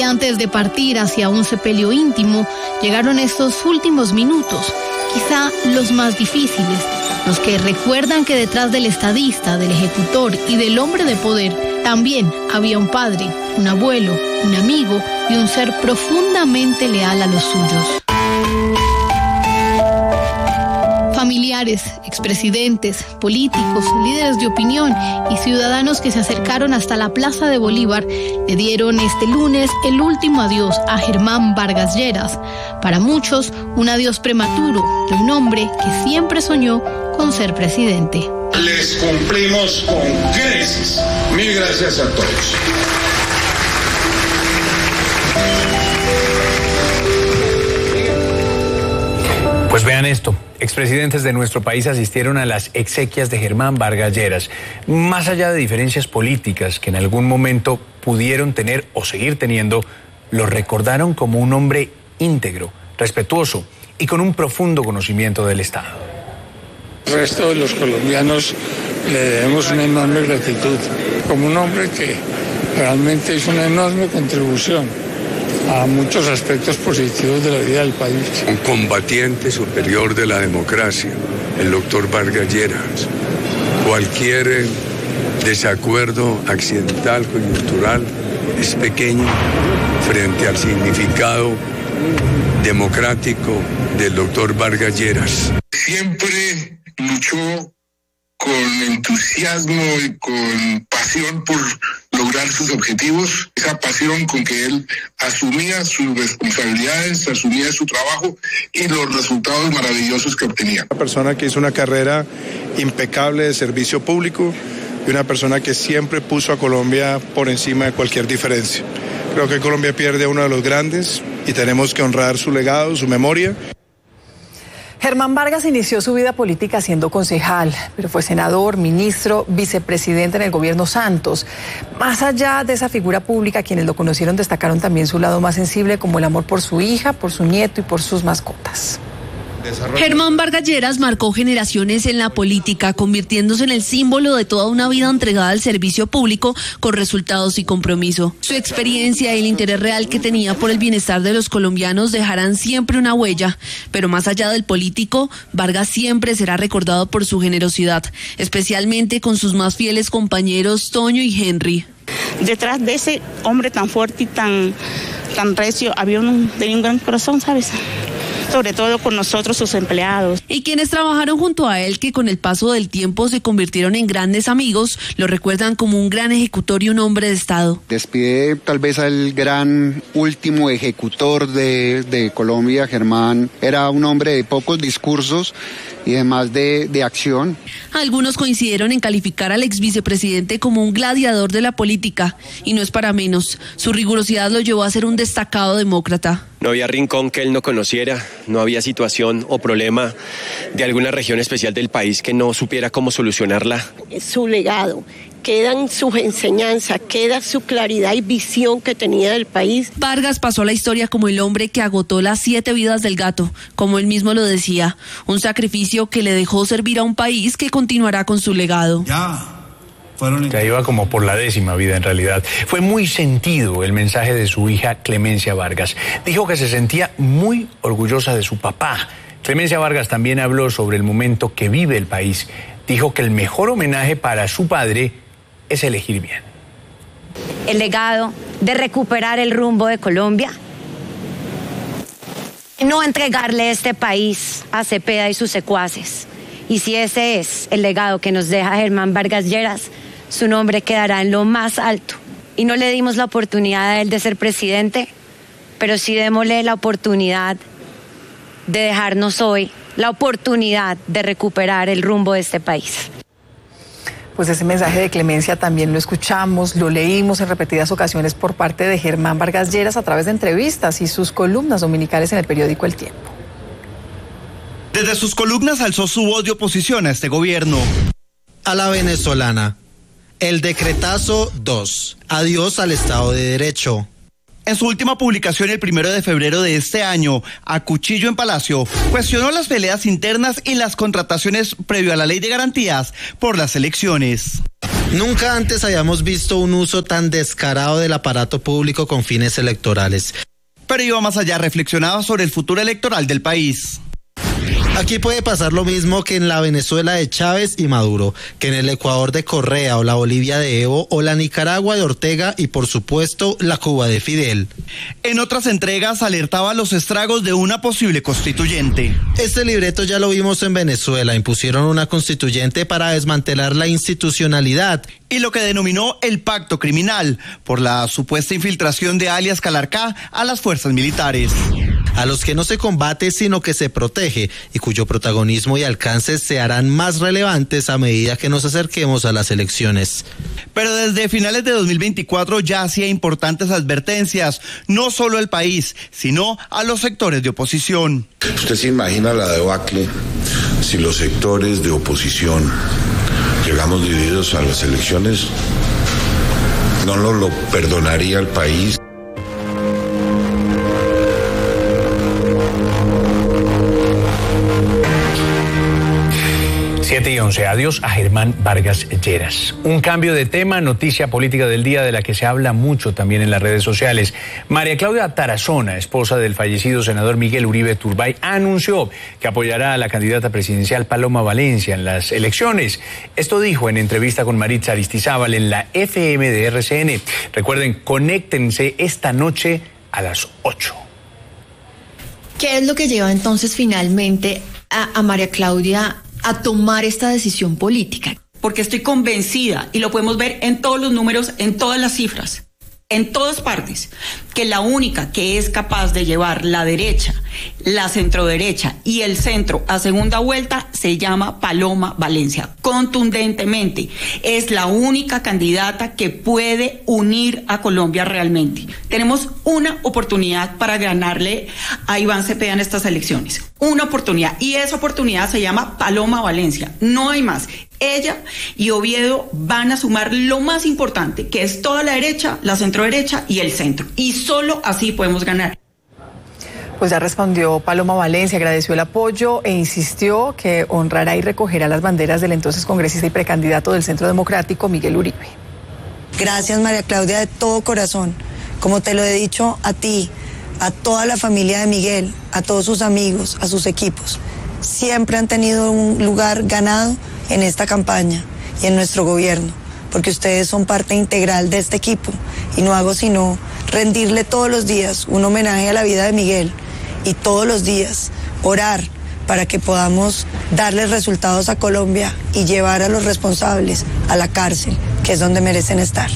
antes de partir hacia un sepelio íntimo, llegaron estos últimos minutos, quizá los más difíciles, los que recuerdan que detrás del estadista, del ejecutor y del hombre de poder, también había un padre, un abuelo, un amigo y un ser profundamente leal a los suyos. Familiares, expresidentes, políticos, líderes de opinión y ciudadanos que se acercaron hasta la Plaza de Bolívar le dieron este lunes el último adiós a Germán Vargas Lleras. Para muchos, un adiós prematuro de un hombre que siempre soñó con ser presidente. Les cumplimos con creces. Mil gracias a todos. Pues vean esto, expresidentes de nuestro país asistieron a las exequias de Germán Vargas Lleras. Más allá de diferencias políticas que en algún momento pudieron tener o seguir teniendo, lo recordaron como un hombre íntegro, respetuoso y con un profundo conocimiento del Estado. El resto de los colombianos le debemos una enorme gratitud, como un hombre que realmente hizo una enorme contribución a muchos aspectos positivos de la vida del país. Un combatiente superior de la democracia, el doctor Vargas Lleras. Cualquier desacuerdo accidental, coyuntural, es pequeño frente al significado democrático del doctor Vargas Lleras. Siempre luchó con entusiasmo y con pasión por lograr sus objetivos, esa pasión con que él asumía sus responsabilidades, asumía su trabajo y los resultados maravillosos que obtenía. Una persona que hizo una carrera impecable de servicio público y una persona que siempre puso a Colombia por encima de cualquier diferencia. Creo que Colombia pierde a uno de los grandes y tenemos que honrar su legado, su memoria. Germán Vargas inició su vida política siendo concejal, pero fue senador, ministro, vicepresidente en el gobierno Santos. Más allá de esa figura pública, quienes lo conocieron destacaron también su lado más sensible, como el amor por su hija, por su nieto y por sus mascotas. Germán Vargas Lleras marcó generaciones en la política, convirtiéndose en el símbolo de toda una vida entregada al servicio público con resultados y compromiso. Su experiencia y el interés real que tenía por el bienestar de los colombianos dejarán siempre una huella, pero más allá del político, Vargas siempre será recordado por su generosidad, especialmente con sus más fieles compañeros Toño y Henry. Detrás de ese hombre tan fuerte y tan recio, tenía un gran corazón, ¿sabes? Sobre todo con nosotros, sus empleados. Y quienes trabajaron junto a él, que con el paso del tiempo se convirtieron en grandes amigos, lo recuerdan como un gran ejecutor y un hombre de Estado. Despide tal vez al gran último ejecutor de Colombia. Germán era un hombre de pocos discursos y además de acción. Algunos coincidieron en calificar al ex vicepresidente como un gladiador de la política, y no es para menos. Su rigurosidad lo llevó a ser un destacado demócrata. No había rincón que él no conociera, no había situación o problema de alguna región especial del país que no supiera cómo solucionarla. Su legado, quedan sus enseñanzas, queda su claridad y visión que tenía del país. Vargas pasó a la historia como el hombre que agotó las 7 vidas del gato, como él mismo lo decía, un sacrificio que le dejó servir a un país que continuará con su legado. Ya iba como por la 10ª vida en realidad. Fue muy sentido el mensaje de su hija Clemencia Vargas. Dijo que se sentía muy orgullosa de su papá. Clemencia Vargas también habló sobre el momento que vive el país. Dijo que el mejor homenaje para su padre es elegir bien. El legado de recuperar el rumbo de Colombia, no entregarle este país a Cepeda y sus secuaces. Y si ese es el legado que nos deja Germán Vargas Lleras, su nombre quedará en lo más alto. Y no le dimos la oportunidad a él de ser presidente, pero sí démosle la oportunidad de dejarnos hoy la oportunidad de recuperar el rumbo de este país. Pues ese mensaje de clemencia también lo escuchamos, lo leímos en repetidas ocasiones por parte de Germán Vargas Lleras a través de entrevistas y sus columnas dominicales en el periódico El Tiempo. Desde sus columnas alzó su voz de oposición a este gobierno. A la venezolana. El decretazo 2. Adiós al Estado de Derecho. En su última publicación el 1 de febrero de este año, a cuchillo en Palacio, cuestionó las peleas internas y las contrataciones previo a la ley de garantías por las elecciones. Nunca antes habíamos visto un uso tan descarado del aparato público con fines electorales. Pero iba más allá, reflexionaba sobre el futuro electoral del país. Aquí puede pasar lo mismo que en la Venezuela de Chávez y Maduro, que en el Ecuador de Correa o la Bolivia de Evo o la Nicaragua de Ortega y por supuesto la Cuba de Fidel. En otras entregas alertaba los estragos de una posible constituyente. Este libreto ya lo vimos en Venezuela, impusieron una constituyente para desmantelar la institucionalidad. Y lo que denominó el pacto criminal por la supuesta infiltración de alias Calarcá a las fuerzas militares. A los que no se combate sino que se protege y cuyo protagonismo y alcance se harán más relevantes a medida que nos acerquemos a las elecciones. Pero desde finales de 2024 ya hacía importantes advertencias, no solo al país, sino a los sectores de oposición. ¿Usted se imagina la debacle si los sectores de oposición llegamos divididos a las elecciones? No nos lo perdonaría el país. 7:11. Adiós a Germán Vargas Lleras. Un cambio de tema, noticia política del día de la que se habla mucho también en las redes sociales. María Claudia Tarazona, esposa del fallecido senador Miguel Uribe Turbay, anunció que apoyará a la candidata presidencial Paloma Valencia en las elecciones. Esto dijo en entrevista con Maritza Aristizábal en la FM de RCN. Recuerden, conéctense esta noche a las 8. ¿Qué es lo que lleva entonces finalmente a María Claudia a tomar esta decisión política? Porque estoy convencida, y lo podemos ver en todos los números, en todas las cifras, en todas partes, que la única que es capaz de llevar la derecha, la centroderecha y el centro a segunda vuelta se llama Paloma Valencia. Contundentemente, es la única candidata que puede unir a Colombia realmente. Tenemos una oportunidad para ganarle a Iván Cepeda en estas elecciones. Una oportunidad, y esa oportunidad se llama Paloma Valencia. No hay más. Ella y Oviedo van a sumar lo más importante, que es toda la derecha, la centroderecha y el centro. Y solo así podemos ganar. Pues ya respondió Paloma Valencia, agradeció el apoyo e insistió que honrará y recogerá las banderas del entonces congresista y precandidato del Centro Democrático, Miguel Uribe. Gracias, María Claudia, de todo corazón. Como te lo he dicho a ti, a toda la familia de Miguel, a todos sus amigos, a sus equipos. Siempre han tenido un lugar ganado en esta campaña y en nuestro gobierno, porque ustedes son parte integral de este equipo y no hago sino rendirle todos los días un homenaje a la vida de Miguel y todos los días orar para que podamos darles resultados a Colombia y llevar a los responsables a la cárcel, que es donde merecen estar.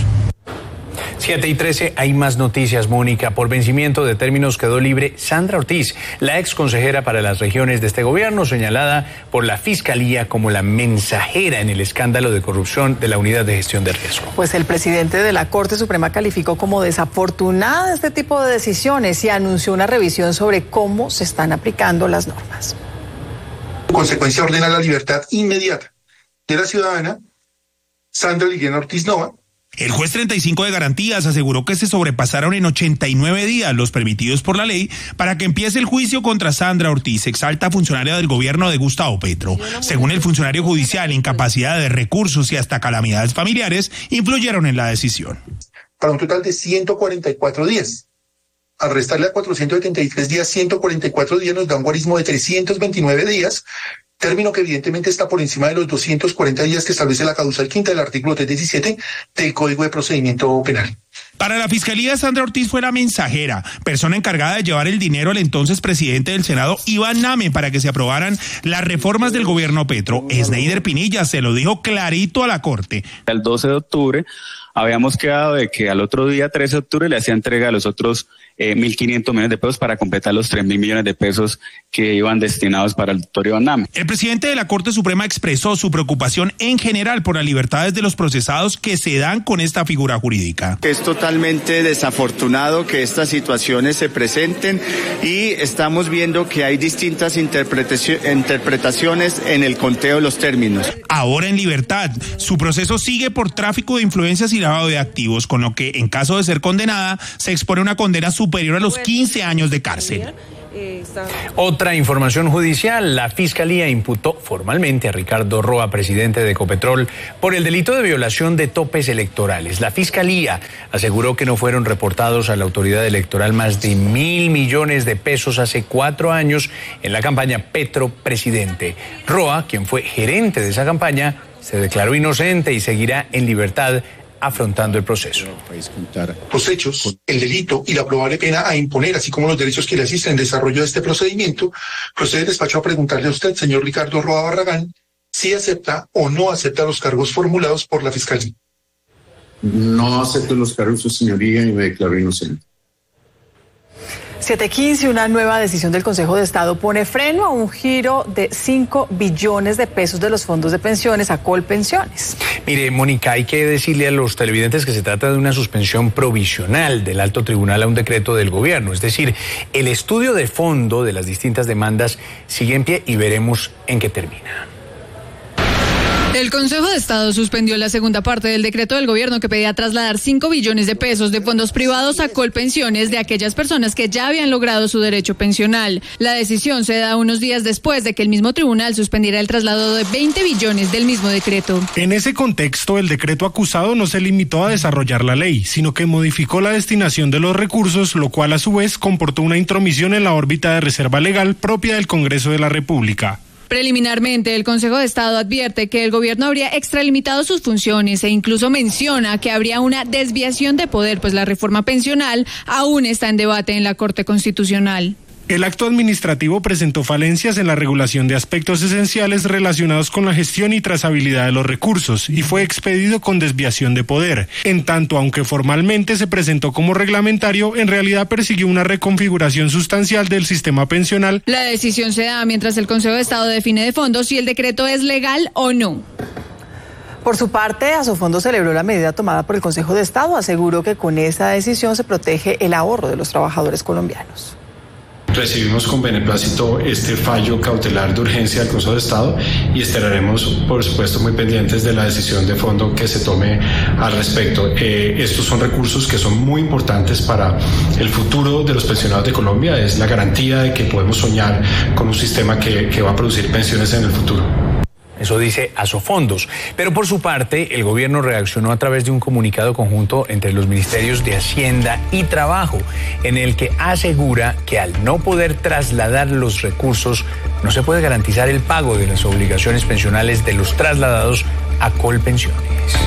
7:13, hay más noticias, Mónica. Por vencimiento de términos quedó libre Sandra Ortiz, la ex consejera para las regiones de este gobierno, señalada por la Fiscalía como la mensajera en el escándalo de corrupción de la Unidad de Gestión de Riesgo. Pues el presidente de la Corte Suprema calificó como desafortunada este tipo de decisiones y anunció una revisión sobre cómo se están aplicando las normas. En consecuencia, ordena la libertad inmediata de la ciudadana Sandra Liliana Ortiz Nova. El juez 35 de garantías aseguró que se sobrepasaron en 89 días los permitidos por la ley para que empiece el juicio contra Sandra Ortiz, exalta funcionaria del gobierno de Gustavo Petro. Según el funcionario judicial, incapacidad de recursos y hasta calamidades familiares influyeron en la decisión. Para un total de 144 días. Al restarle a 473 días, 144 días nos da un guarismo de 329 días, término que evidentemente está por encima de los 240 días que establece la causal quinta del artículo 317 del Código de Procedimiento Penal. Para la Fiscalía, Sandra Ortiz fue la mensajera, persona encargada de llevar el dinero al entonces presidente del Senado, Iván Name, para que se aprobaran las reformas del gobierno Petro. Sneider Pinilla se lo dijo clarito a la Corte. El 12 de octubre habíamos quedado de que al otro día, 13 de octubre, le hacía entrega a los otros 1.500 millones de pesos para completar los 3.000 millones de pesos que iban destinados para el doctor Iván Name. El presidente de la Corte Suprema expresó su preocupación en general por las libertades de los procesados que se dan con esta figura jurídica. Es totalmente desafortunado que estas situaciones se presenten y estamos viendo que hay distintas interpretaciones en el conteo de los términos. Ahora en libertad, su proceso sigue por tráfico de influencias y lavado de activos, con lo que en caso de ser condenada se expone una condena superior a los 15 años de cárcel. Otra información judicial, la Fiscalía imputó formalmente a Ricardo Roa, presidente de Ecopetrol, por el delito de violación de topes electorales. La Fiscalía aseguró que no fueron reportados a la autoridad electoral más de 1.000 millones de pesos hace 4 años en la campaña Petro Presidente. Roa, quien fue gerente de esa campaña, se declaró inocente y seguirá en libertad afrontando el proceso. Los hechos, el delito y la probable pena a imponer, así como los derechos que le asisten en el desarrollo de este procedimiento, procede el despacho a preguntarle a usted, señor Ricardo Roa Barragán, si acepta o no acepta los cargos formulados por la Fiscalía. No acepto los cargos, su señoría, y me declaro inocente. 7:15, una nueva decisión del Consejo de Estado pone freno a un giro de 5 billones de pesos de los fondos de pensiones a Colpensiones. Mire, Mónica, hay que decirle a los televidentes que se trata de una suspensión provisional del Alto Tribunal a un decreto del gobierno. Es decir, el estudio de fondo de las distintas demandas sigue en pie y veremos en qué termina. El Consejo de Estado suspendió la segunda parte del decreto del gobierno que pedía trasladar 5 billones de pesos de fondos privados a Colpensiones de aquellas personas que ya habían logrado su derecho pensional. La decisión se da unos días después de que el mismo tribunal suspendiera el traslado de 20 billones del mismo decreto. En ese contexto, el decreto acusado no se limitó a desarrollar la ley, sino que modificó la destinación de los recursos, lo cual a su vez comportó una intromisión en la órbita de reserva legal propia del Congreso de la República. Preliminarmente, el Consejo de Estado advierte que el gobierno habría extralimitado sus funciones e incluso menciona que habría una desviación de poder, pues la reforma pensional aún está en debate en la Corte Constitucional. El acto administrativo presentó falencias en la regulación de aspectos esenciales relacionados con la gestión y trazabilidad de los recursos y fue expedido con desviación de poder. En tanto, aunque formalmente se presentó como reglamentario, en realidad persiguió una reconfiguración sustancial del sistema pensional. La decisión se da mientras el Consejo de Estado define de fondo si el decreto es legal o no. Por su parte, Asofondo celebró la medida tomada por el Consejo de Estado. Aseguró que con esta decisión se protege el ahorro de los trabajadores colombianos. Recibimos con beneplácito este fallo cautelar de urgencia del Consejo de Estado y estaremos, por supuesto, muy pendientes de la decisión de fondo que se tome al respecto. Estos son recursos que son muy importantes para el futuro de los pensionados de Colombia. Es la garantía de que podemos soñar con un sistema que va a producir pensiones en el futuro. Eso dice Asofondos. Pero por su parte, el gobierno reaccionó a través de un comunicado conjunto entre los ministerios de Hacienda y Trabajo, en el que asegura que al no poder trasladar los recursos, no se puede garantizar el pago de las obligaciones pensionales de los trasladados a Colpensiones.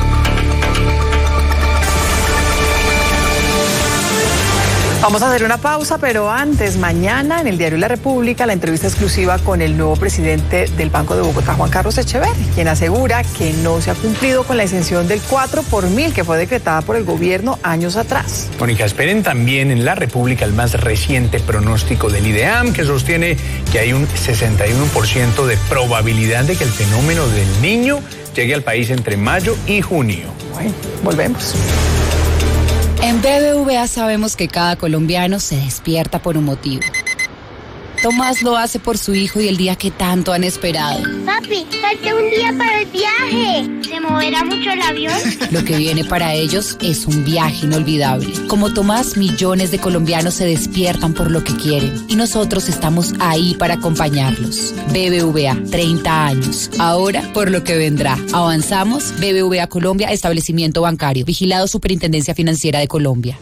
Vamos a hacer una pausa, pero antes, mañana en el diario La República, la entrevista exclusiva con el nuevo presidente del Banco de Bogotá, Juan Carlos Echeverri, quien asegura que no se ha cumplido con la exención del 4 por 1000 que fue decretada por el gobierno años atrás. Mónica, esperen también en La República el más reciente pronóstico del IDEAM, que sostiene que hay un 61% de probabilidad de que el fenómeno del Niño llegue al país entre mayo y junio. Bueno, volvemos. En BBVA sabemos que cada colombiano se despierta por un motivo. Tomás lo hace por su hijo y el día que tanto han esperado. Papi, falta un día para el viaje. ¿Se moverá mucho el avión? Lo que viene para ellos es un viaje inolvidable. Como Tomás, millones de colombianos se despiertan por lo que quieren y nosotros estamos ahí para acompañarlos. BBVA, 30 años. Ahora, por lo que vendrá. Avanzamos. BBVA Colombia, establecimiento bancario. Vigilado Superintendencia Financiera de Colombia.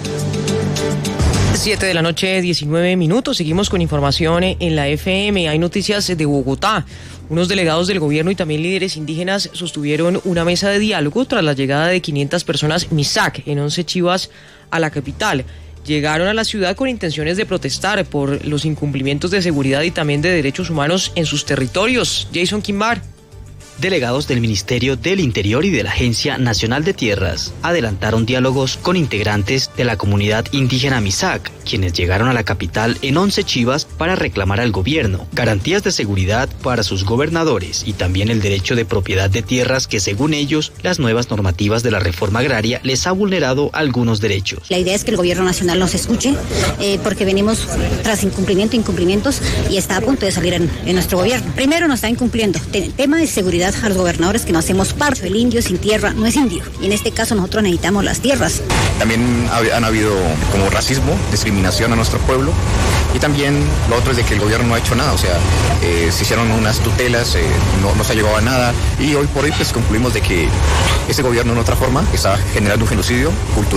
7 de la noche, 19 minutos. Seguimos con información en la FM. Hay noticias de Bogotá. Unos delegados del gobierno y también líderes indígenas sostuvieron una mesa de diálogo tras la llegada de 500 personas MISAC en 11 Chivas a la capital. Llegaron a la ciudad con intenciones de protestar por los incumplimientos de seguridad y también de derechos humanos en sus territorios. Jason Quimbar. Delegados del Ministerio del Interior y de la Agencia Nacional de Tierras adelantaron diálogos con integrantes de la comunidad indígena MISAC, quienes llegaron a la capital en 11 Chivas para reclamar al gobierno garantías de seguridad para sus gobernadores y también el derecho de propiedad de tierras que, según ellos, las nuevas normativas de la reforma agraria les ha vulnerado algunos derechos. La idea es que el gobierno nacional nos escuche porque venimos tras incumplimientos y está a punto de salir en nuestro gobierno. Primero nos está incumpliendo tema de seguridad a los gobernadores que no hacemos parte. El indio sin tierra no es indio y en este caso nosotros necesitamos las tierras. También han habido como racismo, discriminación a nuestro pueblo Y también lo otro es de que el gobierno no ha hecho nada, o sea, se hicieron unas tutelas, no se ha llegado a nada, y hoy por hoy pues concluimos de que ese gobierno en otra forma está generando un genocidio cultural.